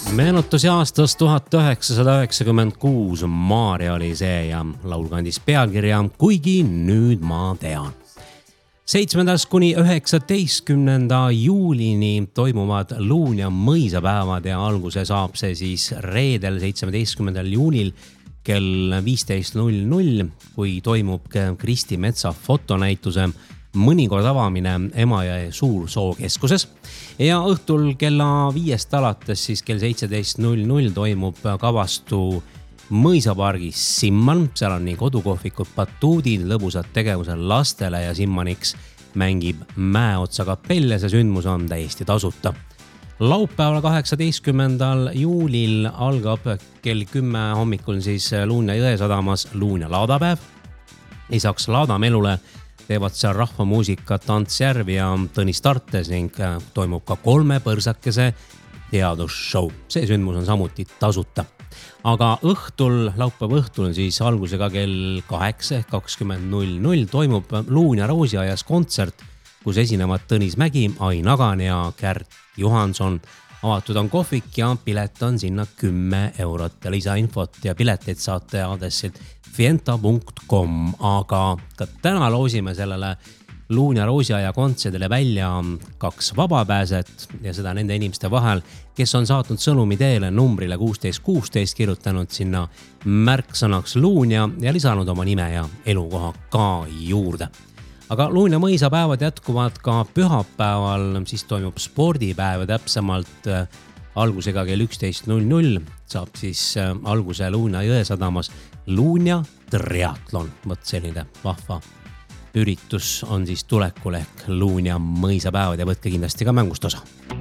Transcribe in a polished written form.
Meenutusi aastast 1996 Maarja oli see ja laul kandis pealkirja Kuigi nüüd ma tean. 7. kuni 19. juulini toimuvad Luunja mõisapäevad ja alguse saab see siis reedel 17. juunil kell 15.00, kui toimub Kristi Metsa fotonäituse mõnikord avamine Emajõe Suursookeskuses ja õhtul kella 5 alates siis kell 17.00 toimub Kavastu mõisapargis Simman. Seal on nii kodukohvikud, batuudid, lõbusad tegevused lastele ja Simmaniks mängib Mäeotsa kapell ja see sündmus on täiesti tasuta. Laupäeval 18. juulil algab kell 10 hommikul siis Luunja Jõesadamas Luunja laadapäev. Lisaks laadamelule teevad seal rahvamuusika Tantsjärv ja Tõnis Tartes ning toimub ka 3 põrsakese teadusshow. See sündmus on samuti tasuta. Aga laupäeva õhtul siis algusega kell 8:20 toimub Luunja Roosiaias kontsert, kus esinevad Tõnis Mägi, Ain Agan ja Kärt Johanson. Avatud on kohvik ja pilet on sinna 10 €. Lisainfot ja pileteid saate aadressilt fienta.com, aga ka täna loosime sellele Luunja Roosiaia kontserdile välja 2 vabapääset ja seda nende inimeste vahel, kes on saatnud sõnumi teele numbrile 1616, kirjutanud sinna märksõnaks Luunja ja lisanud oma nime ja elukoha ka juurde. Aga Luunja mõisapäevad jätkuvad ka pühapäeval, siis toimub spordipäev ja täpsemalt algusega kell 11.00 saab siis alguse Luunja Jõesadamas Luunja triatlon. Võt selline vahva üritus on siis tulekul ehk Luunja mõisapäevad ja võtke kindlasti ka mängust osa.